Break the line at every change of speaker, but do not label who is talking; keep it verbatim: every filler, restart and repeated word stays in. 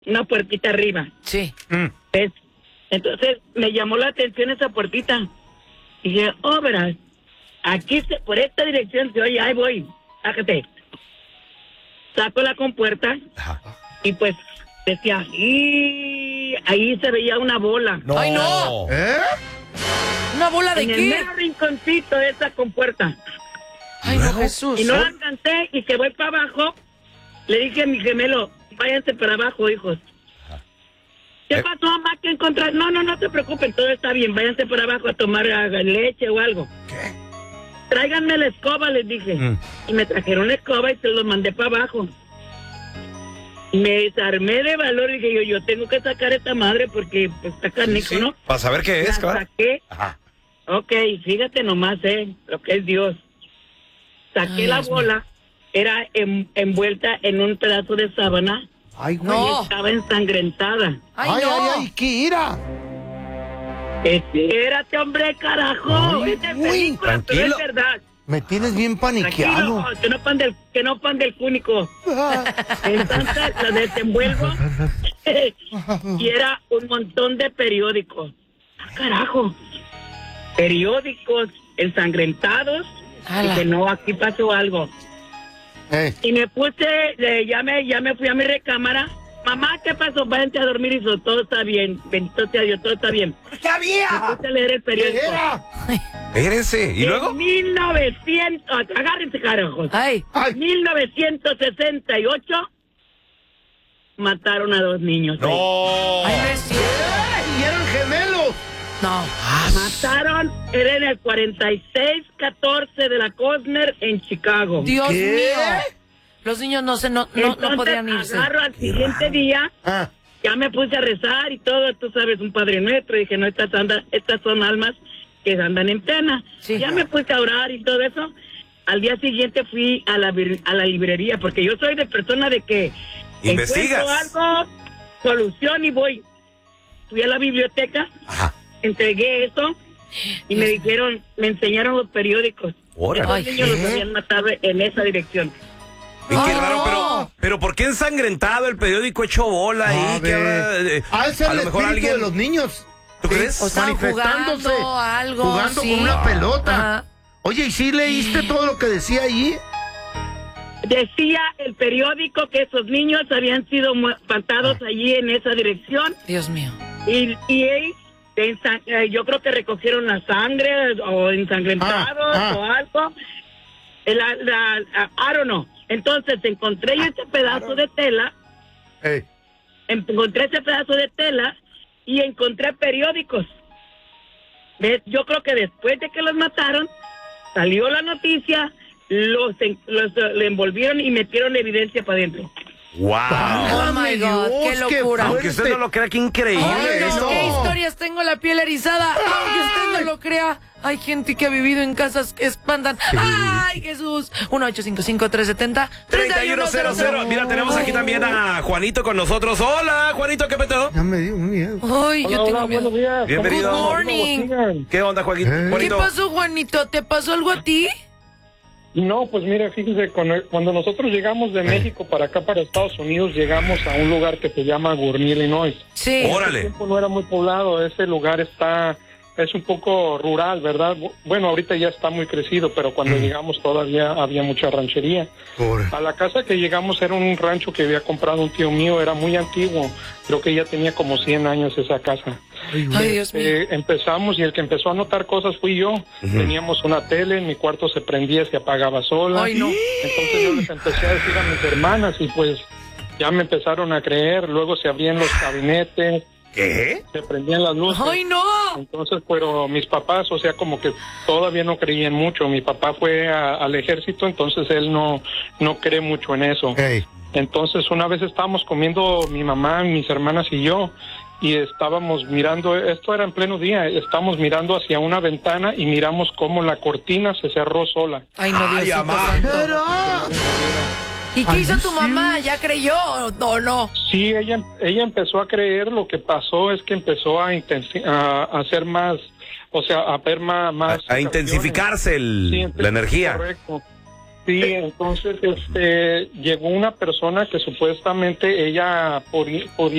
una puertita arriba.
Sí.
Mm.
¿Ves? Entonces me llamó la atención esa puertita. Y dije, oh, verás, aquí se, por esta dirección se oye, ahí voy, bájate. Saco la compuerta.
Ajá.
Y pues decía, y ahí se veía una bola.
No.
¡Ay, no!
¿Eh?
¿Una bola de
En el
qué?
mero rinconcito de esa compuerta.
Ay, no, Jesús.
Y no la alcancé y que voy para abajo. Le dije a mi gemelo, váyanse para abajo, hijos. ¿Qué
Eh.
pasó, mamá? ¿Qué encontraron? No, no, no se preocupen, todo está bien. Váyanse para abajo a tomar ah, leche o algo.
¿Qué?
Tráiganme la escoba, les dije.
Mm.
Y me trajeron la escoba y se los mandé para abajo. Me desarmé de valor y dije yo, yo tengo que sacar a esta madre porque pues, está canijo,
Sí, sí.
¿no?
Para saber qué es,
La
claro.
saqué.
Ajá.
Ok, fíjate nomás, ¿eh? Lo que es Dios. Saqué
Ay,
la
Dios mío.
bola, era en- envuelta en un pedazo de sábana
Ay, güey.
No.
y estaba ensangrentada.
Ay,
ay,
no.
ay, ay, qué ira.
Espérate, hombre, carajo.
Ay,
Es de
güey.
película, pero
Tranquilo.
es verdad.
Me tienes bien
Tranquilo,
paniqueado.
que no pan del, que no pan del cúnico. Entonces la desenvuelvo y era un montón de periódicos. Ah, carajo. Periódicos ensangrentados.
Ala.
Dije, no, aquí pasó algo.
Eh,
Y me puse, eh, ya, me, ya me fui a mi recámara. Mamá, ¿qué pasó? Váyanse a dormir y eso, todo está bien. Bendito sea Dios, todo está bien.
¡Sabía!
Me puse a leer el periódico.
Era?
Espérense. ¿Y luego?
En mil novecientos, agárrense, carajos.
Ay.
Ay,
mil novecientos sesenta y ocho mataron a dos niños. ahí.
No.
Ay, no es cierto.
y eran gemelos.
No.
Mataron, era en el cuarenta y seis catorce de la Cosner en Chicago.
Dios
¿Qué?
mío. Los niños no se no, no,
Entonces,
no podían irse.
agarro al siguiente día,
Ah,
ya me puse a rezar y todo, tú sabes, un Padre Nuestro, dije, no, estas, anda, estas son almas que andan en pena.
Sí.
Ya me puse a orar y todo eso. Al día siguiente fui a la, vir- a la librería, porque yo soy de persona de que
¿Investigas?
encuentro algo, solución y voy. Fui a la biblioteca,
Ajá.
entregué eso y me dijeron, me enseñaron los periódicos.
Órale.
Los
Ay,
niños los
¿qué?
habían matado en esa dirección.
Y qué
Ay,
raro,
no.
pero, pero ¿por qué ensangrentado el periódico hecho bola ahí?
a
¿Qué
ver.
habrá, eh,
Ha de ser
a
el
lo mejor
espíritu
alguien.
de los niños.
¿Tú
Sí,
crees?
O estaban
manifestándose,
jugando algo,
jugando
sí.
con una pelota.
Ajá.
Oye, ¿y sí leíste todo lo que decía allí?
Decía el periódico que esos niños habían sido mu- matados allí en esa dirección
Dios mío.
y, y ahí de ensa- eh, yo creo que recogieron la sangre o ensangrentados
Ah, ah.
o algo. Eh, La, la, I don't know. Entonces encontré yo ese pedazo de tela,
Eh,
encontré ese pedazo de tela y encontré periódicos. ¿Ves? Yo creo que después de que los mataron, salió la noticia, los, en- los eh, le envolvieron y metieron evidencia para adentro.
¡Wow!
Oh my God, qué
Dios, qué
locura.
Aunque usted no lo crea, qué increíble
Ay, no,
esto.
qué historias, tengo la piel erizada. Aunque usted no lo crea, hay gente que ha vivido en casas que espantan. ¡Ay, Jesús! uno ocho cinco cinco, tres siete cero,
treinta y uno cero cero. Mira, tenemos aquí también a Juanito con nosotros. Hola, Juanito, ¿qué peteo?
Ya me dio miedo.
Ay, yo tengo miedo.
días.
Bienvenido.
Good morning.
¿Qué onda, Joaquín?
Eh.
¿Qué
Juanito.
pasó, Juanito? ¿Te pasó algo a ti?
No, pues mire, fíjese, cuando, cuando nosotros llegamos de México para acá, para Estados Unidos, llegamos a un lugar que se llama Gurnee, Illinois.
Sí.
Ese
Órale.
tiempo no era muy poblado, ese lugar está, es un poco rural, ¿verdad? Bueno, ahorita ya está muy crecido, pero cuando llegamos todavía había mucha ranchería.
Pobre.
A la casa que llegamos era un rancho que había comprado un tío mío, era muy antiguo, creo que ya tenía como cien años esa casa.
Ay, güey.
Ay, Dios mío.
Eh, empezamos y el que empezó a notar cosas fui yo. Teníamos una tele, en mi cuarto se prendía, se apagaba sola.
Ay, no.
Entonces yo les empecé a decir a mis hermanas y pues ya me empezaron a creer. Luego se abrían los gabinetes,
¿Qué?
se prendían las luces.
¡Ay, no!
Entonces, pero mis papás, o sea, como que todavía no creían mucho. Mi papá fue a- al ejército, entonces él no, no cree mucho en eso.
Ey,
Entonces, una vez estábamos comiendo mi mamá, mis hermanas y yo, y estábamos mirando, esto era en pleno día, estábamos mirando hacia una ventana y miramos cómo la cortina se cerró sola.
Ay, no,
Ay,
Diosito
amá.
santo.
Pero,
¿Y qué
Ay,
hizo tu
sí.
mamá? ¿Ya creyó o no?
Sí, ella, ella empezó a creer, lo que pasó es que empezó a, intensi- a, a hacer más, o sea, a ver más... más
A, a intensificarse el-
Sí, entonces,
la energía.
Correcto. Sí, entonces este llegó una persona que supuestamente ella por, por